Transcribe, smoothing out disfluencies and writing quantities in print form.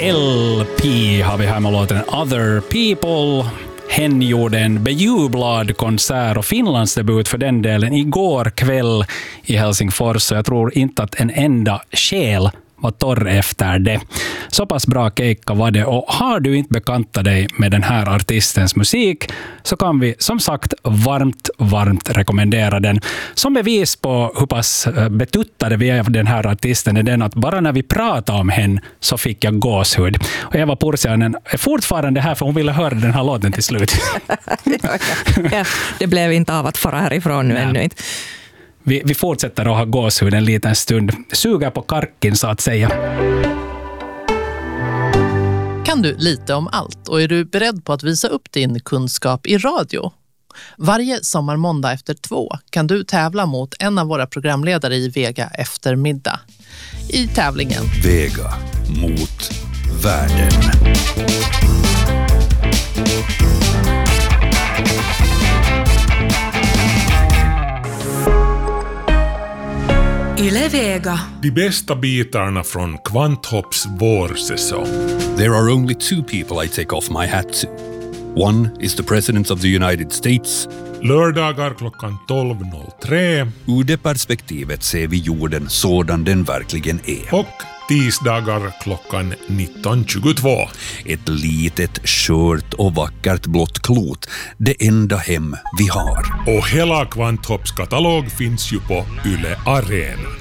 LP har vi här med låten Other People. Hen gjorde en bejublad konsert och Finlands debut för den delen igår kväll i Helsingfors. Så jag tror inte att en enda själ var torr efter det. Så pass bra keikka var det, och har du inte bekantat dig med den här artistens musik så kan vi som sagt varmt rekommendera den. Som bevis på hur pass betuttade vi är av den här artisten är den att bara när vi pratade om henne så fick jag gåshud. Och Eva Pursiainen är fortfarande här för hon ville höra den här låten till slut. Ja, det blev inte av att fara härifrån nu ännu inte. Vi fortsätter att ha gåshud en liten stund. Suger på karken så att säga. Kan du lite om allt och är du beredd på att visa upp din kunskap i radio? Varje sommarmåndag efter 2 kan du tävla mot en av våra programledare i Vega eftermiddag. I tävlingen Vega mot världen. Yle Vega. De bästa bitarna från Kvanthopps vårsäsong. There are only two people I take off my hat to. One is the President of the United States. Lördagar klockan 12.03. Ur det perspektivet ser vi jorden sådan den verkligen är. Och tisdagar klockan 19.22. Ett litet, skört och vackert blått klot. Det enda hem vi har. Och hela Kvanthopps katalog finns ju på Yle Arena.